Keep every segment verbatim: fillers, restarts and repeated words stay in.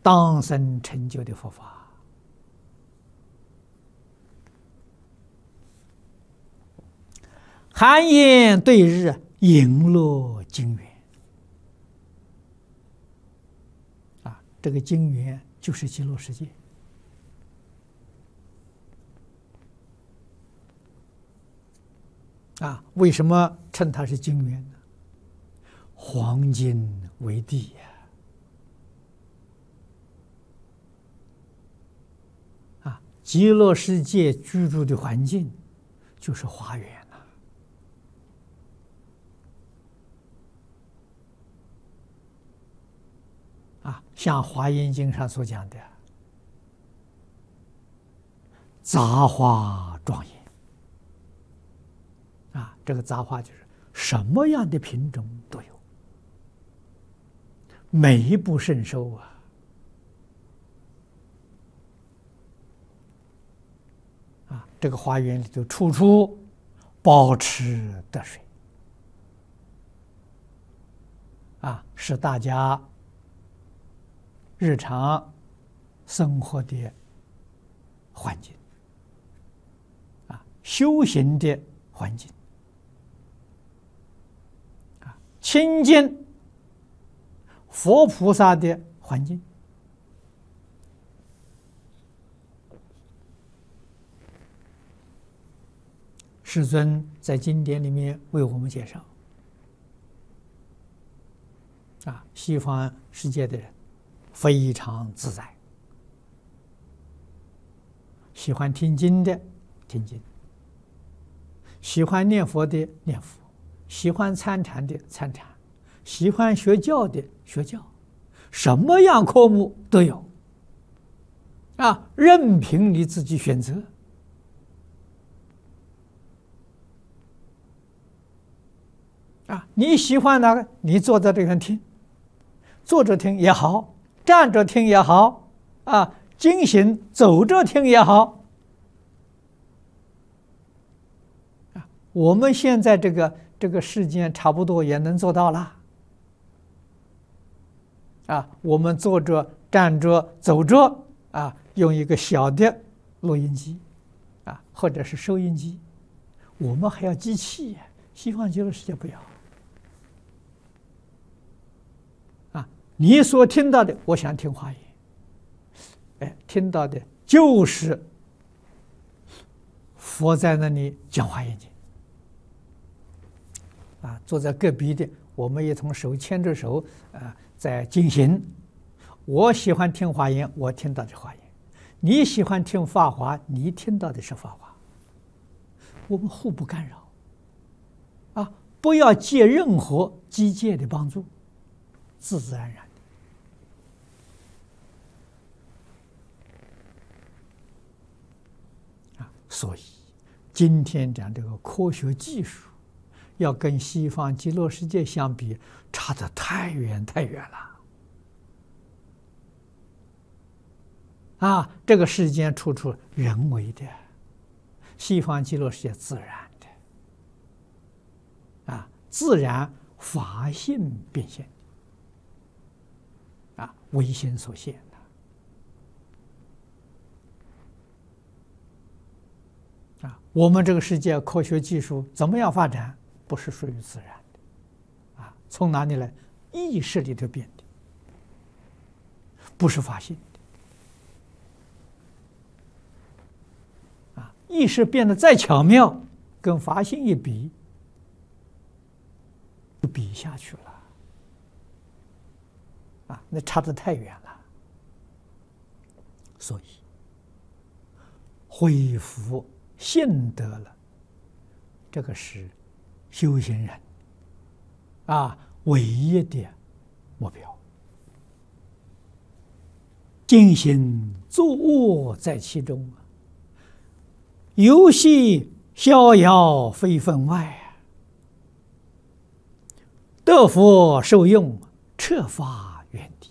当生成就的佛法。寒烟对日，影落金元。啊，这个金元就是极乐世界。啊，为什么称它是金元呢？黄金为地呀！啊，极乐世界居住的环境就是花园呐。啊，像《华严经》上所讲的，杂花庄严。啊，这个杂花就是什么样的品种都有，美不胜收啊！啊，这个花园里头处处宝池得水，啊，是大家日常生活的环境，啊，修行的环境。亲近佛菩萨的环境。世尊在经典里面为我们介绍，啊，西方世界的人非常自在，喜欢听经的听经，喜欢念佛的念佛，喜欢参禅的参禅，喜欢学教的学教，什么样科目都有，啊，任凭你自己选择。啊，你喜欢哪个，你坐在这边听，坐着听也好，站着听也好，啊，经行走着听也好。啊，我们现在这个。这个时间差不多也能做到了，啊，我们坐着、站着、走着，啊，用一个小的录音机，啊，或者是收音机，我们还要机器，西方极乐世界不要。啊，你所听到的，我想听华严，哎，听到的就是佛在那里讲华严经。啊，坐在隔壁的，我们一同手牵着手，啊，在进行。我喜欢听华严，我听到的华严；你喜欢听法华，你听到的是法华。我们互不干扰，啊，不要借任何机械的帮助，自自然然的。啊，所以今天讲这个科学技术。要跟西方极乐世界相比，差得太远太远了。啊，这个世间处处人为的，西方极乐世界自然的，啊，自然法性变现，啊，唯心所现的。啊，我们这个世界科学技术怎么样发展？不是属于自然的，啊，从哪里来？意识里头变的，不是法性的。啊，意识变得再巧妙，跟法性一比，就比下去了。啊，那差得太远了。所以，恢复信德了，这个是修行人啊唯一的目标。尽心作恶在其中，游戏逍遥非分外，得佛受用，彻发原地。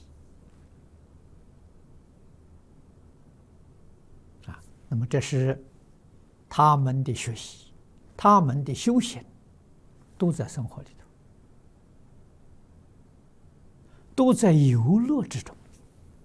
啊，那么这是他们的学习，他们的修行，都在生活里头，都在游乐之中。